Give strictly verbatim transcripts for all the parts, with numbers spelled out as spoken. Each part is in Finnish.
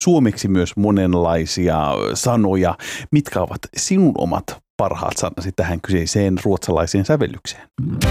suomeksi myös monenlaisia sanoja. Mitkä ovat sinun omat parhaat sanasi tähän kyseiseen ruotsalaiseen sävellykseen?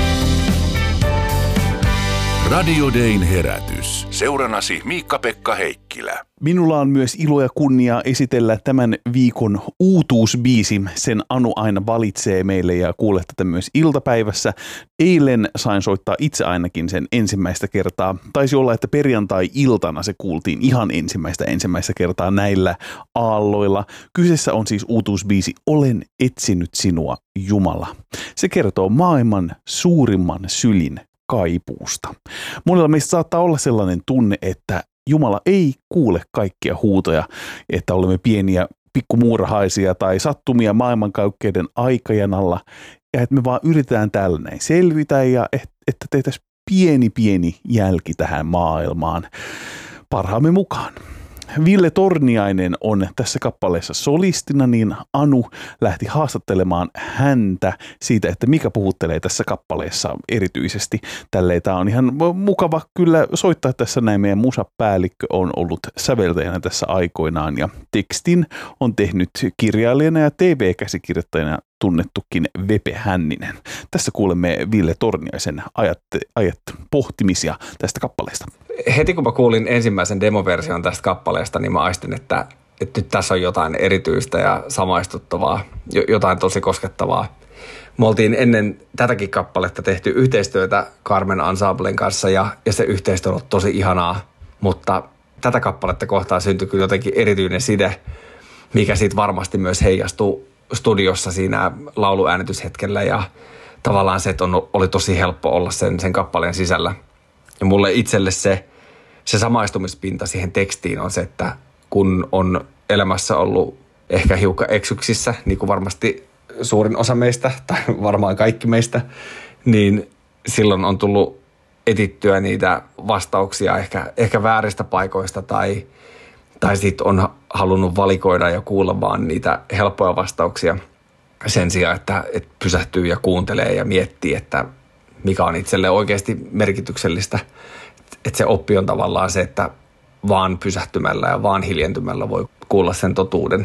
Radio Dayn herätys. Seuranasi Miikka-Pekka Heikkilä. Minulla on myös ilo ja kunnia esitellä tämän viikon uutuusbiisi. Sen Anu aina valitsee meille ja kuulet tätä myös iltapäivässä. Eilen sain soittaa itse ainakin sen ensimmäistä kertaa. Taisi olla, että perjantai-iltana se kuultiin ihan ensimmäistä ensimmäistä kertaa näillä aalloilla. Kyseessä on siis uutuusbiisi Olen etsinyt sinua, Jumala. Se kertoo maailman suurimman sylin kaipuusta. Monella meistä saattaa olla sellainen tunne, että Jumala ei kuule kaikkia huutoja, että olemme pieniä pikkumuurahaisia tai sattumia maailmankaikkeuden aikajanalla ja että me vaan yritetään täällä näin selvitä ja että tehtäisiin pieni pieni jälki tähän maailmaan parhaamme mukaan. Ville Torniainen on tässä kappaleessa solistina, niin Anu lähti haastattelemaan häntä siitä, että mikä puhuttelee tässä kappaleessa erityisesti. Tälleen tämä on ihan mukava kyllä soittaa tässä näin. Meidän musapäällikkö on ollut säveltäjänä tässä aikoinaan ja tekstin on tehnyt kirjailijana ja T V-käsikirjoittajana tunnettukin Vepe Hänninen. Tässä kuulemme Ville Torniaisen ajat, ajat pohtimisia tästä kappaleesta. Heti kun mä kuulin ensimmäisen demoversion tästä kappaleesta, niin mä aistin, että, että nyt tässä on jotain erityistä ja samaistuttavaa, jotain tosi koskettavaa. Me oltiin ennen tätäkin kappaletta tehty yhteistyötä Carmen Ensemblen kanssa ja, ja se yhteistyö on ollut tosi ihanaa, mutta tätä kappaletta kohtaan syntyi kyllä jotenkin erityinen side, mikä siitä varmasti myös heijastuu studiossa siinä lauluäänityshetkellä ja tavallaan se, että on, oli tosi helppo olla sen, sen kappaleen sisällä. Ja mulle itselle se, se samaistumispinta siihen tekstiin on se, että kun on elämässä ollut ehkä hiukan eksyksissä, niin kuin varmasti suurin osa meistä, tai varmaan kaikki meistä, niin silloin on tullut etittyä niitä vastauksia ehkä, ehkä vääristä paikoista, tai, tai sitten on halunnut valikoida ja kuulla vaan niitä helppoja vastauksia sen sijaan, että, että pysähtyy ja kuuntelee ja miettii, että mikä on itselle oikeasti merkityksellistä. Että se oppi on tavallaan se, että vaan pysähtymällä ja vaan hiljentymällä voi kuulla sen totuuden.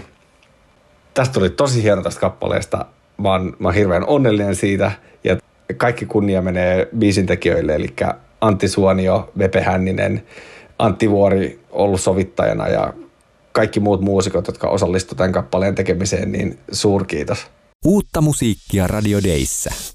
Tästä tuli tosi hieno tästä kappaleesta. Mä oon, mä oon hirveän onnellinen siitä. Ja kaikki kunnia menee biisin tekijöille, eli Antti Suonio, Vepe Hänninen, Antti Vuori ollut sovittajana ja kaikki muut muusikot, jotka osallistuivat tämän kappaleen tekemiseen, niin suurkiitos. Uutta musiikkia Radio Dayssä.